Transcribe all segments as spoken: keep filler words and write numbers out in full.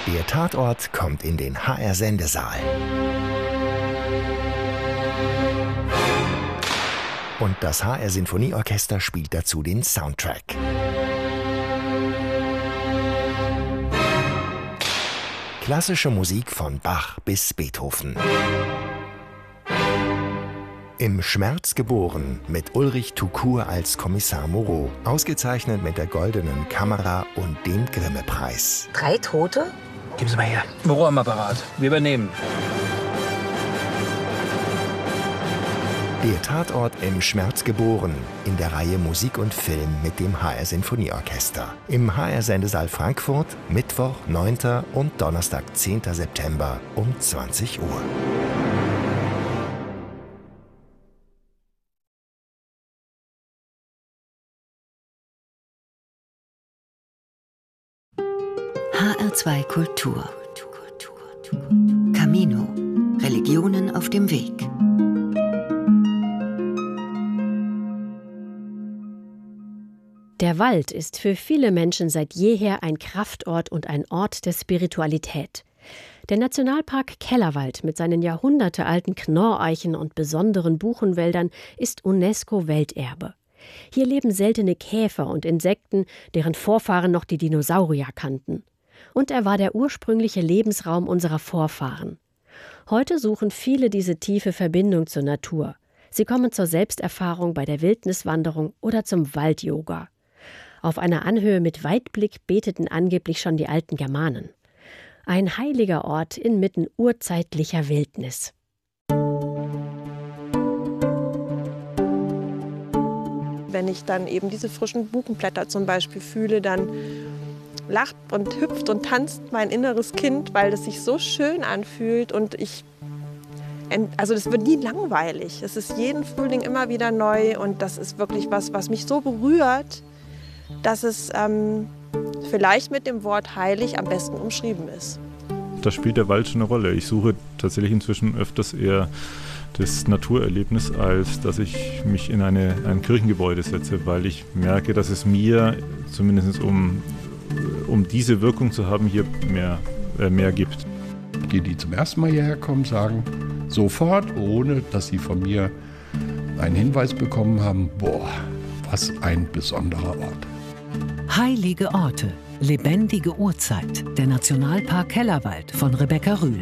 Der Tatort kommt in den H R-Sendesaal. Und das H R-Sinfonieorchester spielt dazu den Soundtrack. Klassische Musik von Bach bis Beethoven. Im Schmerz geboren mit Ulrich Tukur als Kommissar Moreau, ausgezeichnet mit der Goldenen Kamera und dem Grimme-Preis. Drei Tote? Geben Sie mal her. Moreau am Apparat. Wir übernehmen. Der Tatort im Schmerz geboren in der Reihe Musik und Film mit dem H R-Sinfonieorchester. Im H R-Sendesaal Frankfurt, Mittwoch, neunten und Donnerstag, zehnten September um zwanzig Uhr. H R zwei Kultur. Camino. Religionen auf dem Weg. Der Wald ist für viele Menschen seit jeher ein Kraftort und ein Ort der Spiritualität. Der Nationalpark Kellerwald mit seinen jahrhundertealten Knorreichen und besonderen Buchenwäldern ist UNESCO-Welterbe. Hier leben seltene Käfer und Insekten, deren Vorfahren noch die Dinosaurier kannten. Und er war der ursprüngliche Lebensraum unserer Vorfahren. Heute suchen viele diese tiefe Verbindung zur Natur. Sie kommen zur Selbsterfahrung bei der Wildniswanderung oder zum Wald-Yoga. Auf einer Anhöhe mit Weitblick beteten angeblich schon die alten Germanen. Ein heiliger Ort inmitten urzeitlicher Wildnis. Wenn ich dann eben diese frischen Buchenblätter zum Beispiel fühle, dann lacht und hüpft und tanzt mein inneres Kind, weil es sich so schön anfühlt und ich, also das wird nie langweilig. Es ist jeden Frühling immer wieder neu und das ist wirklich was, was mich so berührt, dass es ähm, vielleicht mit dem Wort heilig am besten umschrieben ist. Da spielt der Wald schon eine Rolle. Ich suche tatsächlich inzwischen öfters eher das Naturerlebnis, als dass ich mich in eine, ein Kirchengebäude setze, weil ich merke, dass es mir zumindest um, um diese Wirkung zu haben, hier mehr, äh, mehr gibt. Die, die zum ersten Mal hierher kommen, sagen sofort, ohne dass sie von mir einen Hinweis bekommen haben, boah, was ein besonderer Ort. Heilige Orte, lebendige Urzeit. Der Nationalpark Kellerwald von Rebecca Rühl.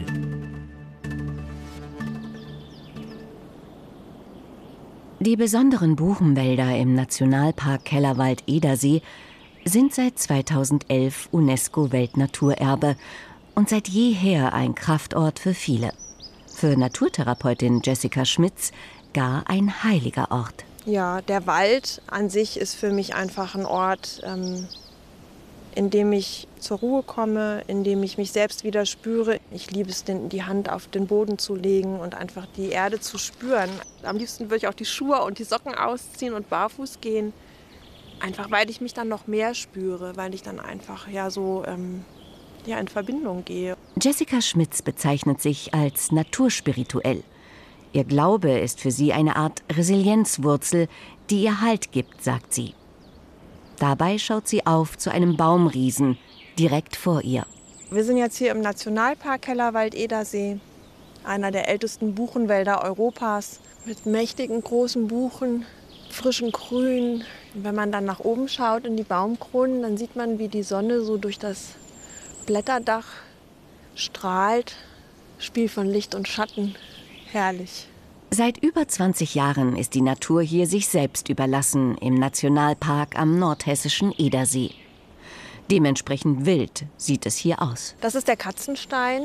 Die besonderen Buchenwälder im Nationalpark Kellerwald-Edersee sind seit zweitausendelf UNESCO-Weltnaturerbe und seit jeher ein Kraftort für viele. Für Naturtherapeutin Jessica Schmitz gar ein heiliger Ort. Ja, der Wald an sich ist für mich einfach ein Ort, ähm, in dem ich zur Ruhe komme, in dem ich mich selbst wieder spüre. Ich liebe es, den, die Hand auf den Boden zu legen und einfach die Erde zu spüren. Am liebsten würde ich auch die Schuhe und die Socken ausziehen und barfuß gehen. Einfach weil ich mich dann noch mehr spüre, weil ich dann einfach ja so ähm, ja, in Verbindung gehe. Jessica Schmitz bezeichnet sich als naturspirituell. Ihr Glaube ist für sie eine Art Resilienzwurzel, die ihr Halt gibt, sagt sie. Dabei schaut sie auf zu einem Baumriesen direkt vor ihr. Wir sind jetzt hier im Nationalpark Kellerwald-Edersee, einer der ältesten Buchenwälder Europas, mit mächtigen großen Buchen, frischem Grün. Und wenn man dann nach oben schaut in die Baumkronen, dann sieht man, wie die Sonne so durch das Blätterdach strahlt. Spiel von Licht und Schatten. Herrlich. Seit über zwanzig Jahren ist die Natur hier sich selbst überlassen im Nationalpark am nordhessischen Edersee. Dementsprechend wild sieht es hier aus. Das ist der Katzenstein,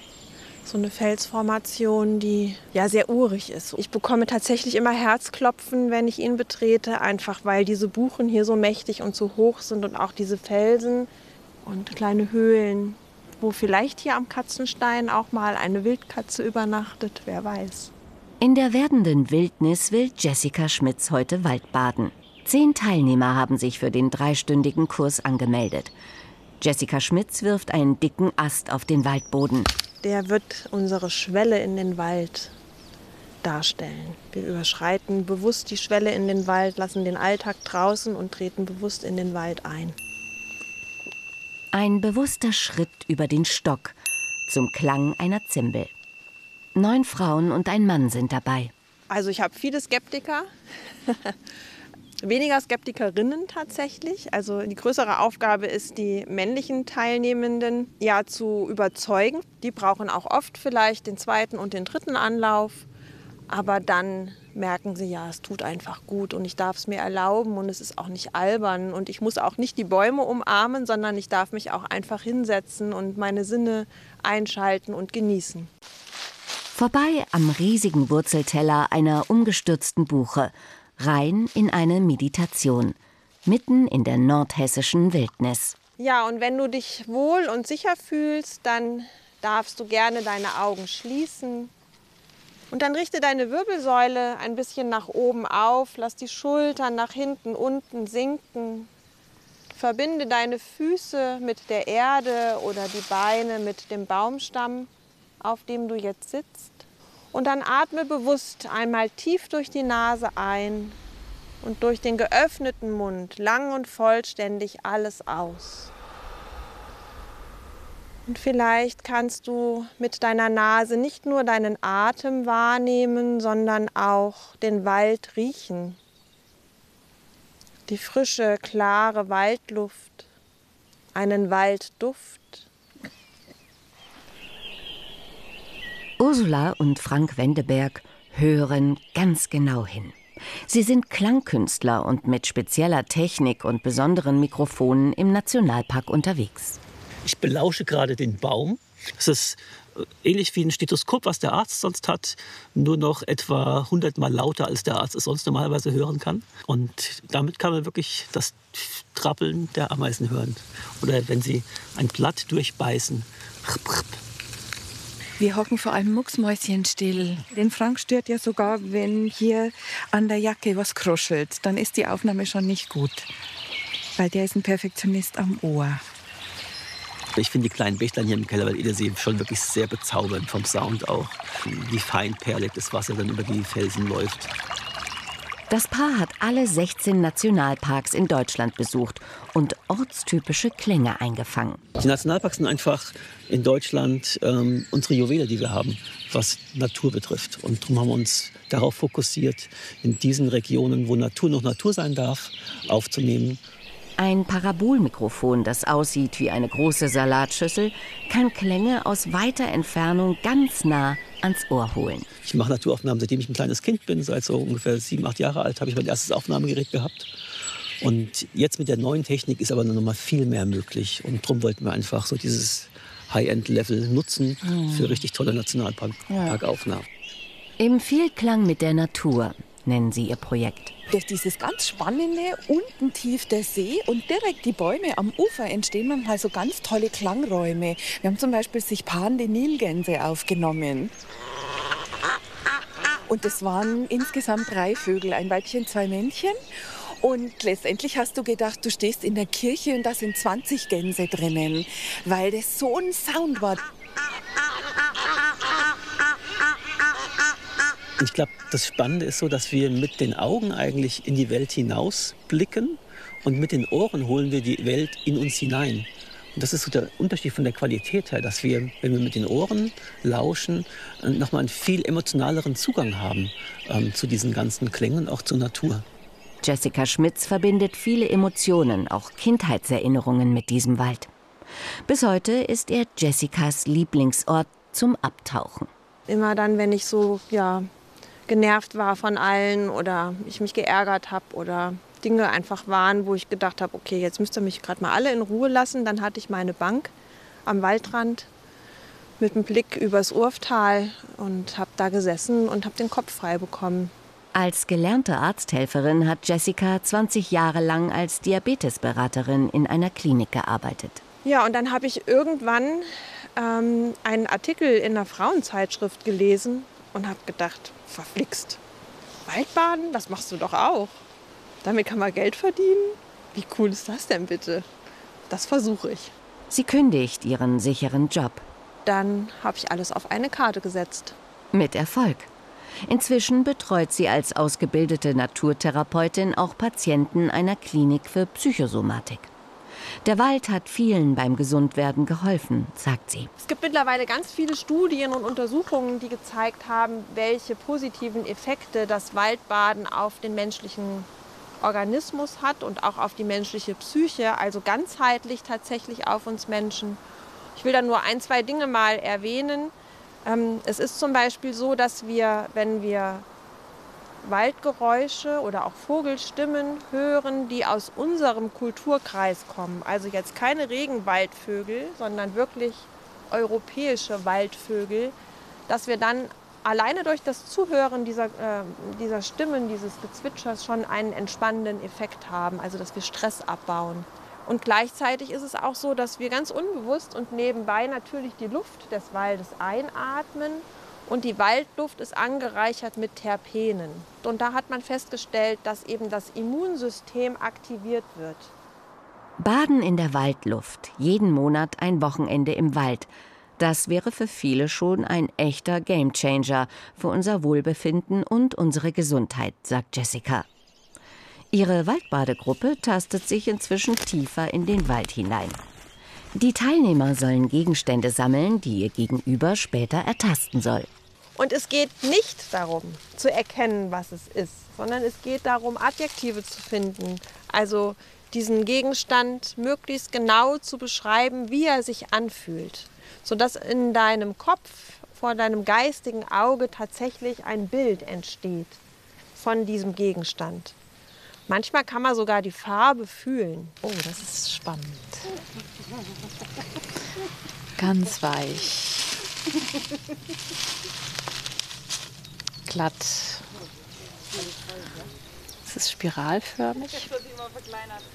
so eine Felsformation, die ja sehr urig ist. Ich bekomme tatsächlich immer Herzklopfen, wenn ich ihn betrete, einfach weil diese Buchen hier so mächtig und so hoch sind und auch diese Felsen und kleine Höhlen, wo vielleicht hier am Katzenstein auch mal eine Wildkatze übernachtet, wer weiß. In der werdenden Wildnis will Jessica Schmitz heute Waldbaden. Zehn Teilnehmer haben sich für den dreistündigen Kurs angemeldet. Jessica Schmitz wirft einen dicken Ast auf den Waldboden. Der wird unsere Schwelle in den Wald darstellen. Wir überschreiten bewusst die Schwelle in den Wald, lassen den Alltag draußen und treten bewusst in den Wald ein. Ein bewusster Schritt über den Stock zum Klang einer Zimbel. Neun Frauen und ein Mann sind dabei. Also ich habe viele Skeptiker, weniger Skeptikerinnen tatsächlich. Also die größere Aufgabe ist, die männlichen Teilnehmenden ja zu überzeugen. Die brauchen auch oft vielleicht den zweiten und den dritten Anlauf. Aber dann merken sie, ja, es tut einfach gut und ich darf es mir erlauben und es ist auch nicht albern. Und ich muss auch nicht die Bäume umarmen, sondern ich darf mich auch einfach hinsetzen und meine Sinne einschalten und genießen. Vorbei am riesigen Wurzelteller einer umgestürzten Buche, rein in eine Meditation, mitten in der nordhessischen Wildnis. Ja, und wenn du dich wohl und sicher fühlst, dann darfst du gerne deine Augen schließen. Und dann richte deine Wirbelsäule ein bisschen nach oben auf, lass die Schultern nach hinten, unten sinken. Verbinde deine Füße mit der Erde oder die Beine mit dem Baumstamm, auf dem du jetzt sitzt. Und dann atme bewusst einmal tief durch die Nase ein und durch den geöffneten Mund lang und vollständig alles aus. Und vielleicht kannst du mit deiner Nase nicht nur deinen Atem wahrnehmen, sondern auch den Wald riechen. Die frische, klare Waldluft, einen Waldduft. Ursula und Frank Wendeberg hören ganz genau hin. Sie sind Klangkünstler und mit spezieller Technik und besonderen Mikrofonen im Nationalpark unterwegs. Ich belausche gerade den Baum. Es ist ähnlich wie ein Stethoskop, was der Arzt sonst hat, nur noch etwa hundert Mal lauter, als der Arzt es sonst normalerweise hören kann. Und damit kann man wirklich das Trappeln der Ameisen hören. Oder wenn sie ein Blatt durchbeißen. Wir hocken vor allem mucksmäuschenstill. Den Frank stört ja sogar, wenn hier an der Jacke was kruschelt. Dann ist die Aufnahme schon nicht gut, weil der ist ein Perfektionist am Ohr. Ich finde die kleinen Bächlein hier im Kellerwald-Edersee schon wirklich sehr bezaubernd vom Sound auch. Wie feinperlig das Wasser dann über die Felsen läuft. Das Paar hat alle sechzehn Nationalparks in Deutschland besucht und ortstypische Klänge eingefangen. Die Nationalparks sind einfach in Deutschland ähm, unsere Juwele, die wir haben, was Natur betrifft. Und darum haben wir uns darauf fokussiert, in diesen Regionen, wo Natur noch Natur sein darf, aufzunehmen. Ein Parabolmikrofon, das aussieht wie eine große Salatschüssel, kann Klänge aus weiter Entfernung ganz nah ans Ohr holen. Ich mache Naturaufnahmen, seitdem ich ein kleines Kind bin. Seit so ungefähr sieben, acht Jahre alt habe ich mein erstes Aufnahmegerät gehabt. Und jetzt mit der neuen Technik ist aber noch mal viel mehr möglich. Und darum wollten wir einfach so dieses High-End-Level nutzen für richtig tolle Nationalparkaufnahmen. Im Vielklang mit der Natur nennen sie ihr Projekt. Durch dieses ganz spannende, unten tief der See und direkt die Bäume am Ufer entstehen manchmal so ganz tolle Klangräume. Wir haben zum Beispiel sich paarende Nilgänse aufgenommen. Und es waren insgesamt drei Vögel, ein Weibchen, zwei Männchen. Und letztendlich hast du gedacht, du stehst in der Kirche und da sind zwanzig Gänse drinnen, weil das so ein Sound war. Ich glaube, das Spannende ist so, dass wir mit den Augen eigentlich in die Welt hinausblicken und mit den Ohren holen wir die Welt in uns hinein. Und das ist so der Unterschied von der Qualität her, dass wir, wenn wir mit den Ohren lauschen, nochmal einen viel emotionaleren Zugang haben ähm, zu diesen ganzen Klängen und auch zur Natur. Jessica Schmitz verbindet viele Emotionen, auch Kindheitserinnerungen mit diesem Wald. Bis heute ist er Jessicas Lieblingsort zum Abtauchen. Immer dann, wenn ich so ja, genervt war von allen oder ich mich geärgert habe oder Dinge einfach waren, wo ich gedacht habe, okay, jetzt müsst ihr mich gerade mal alle in Ruhe lassen. Dann hatte ich meine Bank am Waldrand mit einem Blick übers Urftal und habe da gesessen und habe den Kopf frei bekommen. Als gelernte Arzthelferin hat Jessica zwanzig Jahre lang als Diabetesberaterin in einer Klinik gearbeitet. Ja, und dann habe ich irgendwann ähm, einen Artikel in einer Frauenzeitschrift gelesen und habe gedacht, verflixt, Waldbaden, das machst du doch auch. Damit kann man Geld verdienen? Wie cool ist das denn bitte? Das versuche ich. Sie kündigt ihren sicheren Job. Dann habe ich alles auf eine Karte gesetzt. Mit Erfolg. Inzwischen betreut sie als ausgebildete Naturtherapeutin auch Patienten einer Klinik für Psychosomatik. Der Wald hat vielen beim Gesundwerden geholfen, sagt sie. Es gibt mittlerweile ganz viele Studien und Untersuchungen, die gezeigt haben, welche positiven Effekte das Waldbaden auf den menschlichen Organismus hat und auch auf die menschliche Psyche, also ganzheitlich tatsächlich auf uns Menschen. Ich will da nur ein, zwei Dinge mal erwähnen. Es ist zum Beispiel so, dass wir, wenn wir Waldgeräusche oder auch Vogelstimmen hören, die aus unserem Kulturkreis kommen, also jetzt keine Regenwaldvögel, sondern wirklich europäische Waldvögel, dass wir dann alleine durch das Zuhören dieser, äh, dieser Stimmen, dieses Gezwitschers schon einen entspannenden Effekt haben, also dass wir Stress abbauen. Und gleichzeitig ist es auch so, dass wir ganz unbewusst und nebenbei natürlich die Luft des Waldes einatmen. Und die Waldluft ist angereichert mit Terpenen. Und da hat man festgestellt, dass eben das Immunsystem aktiviert wird. Baden in der Waldluft, jeden Monat ein Wochenende im Wald. Das wäre für viele schon ein echter Gamechanger für unser Wohlbefinden und unsere Gesundheit, sagt Jessica. Ihre Waldbadegruppe tastet sich inzwischen tiefer in den Wald hinein. Die Teilnehmer sollen Gegenstände sammeln, die ihr Gegenüber später ertasten soll. Und es geht nicht darum, zu erkennen, was es ist, sondern es geht darum, Adjektive zu finden. Also diesen Gegenstand möglichst genau zu beschreiben, wie er sich anfühlt. Sodass in deinem Kopf, vor deinem geistigen Auge tatsächlich ein Bild entsteht von diesem Gegenstand. Manchmal kann man sogar die Farbe fühlen. Oh, das ist spannend. Ganz weich. Glatt. Es ist spiralförmig.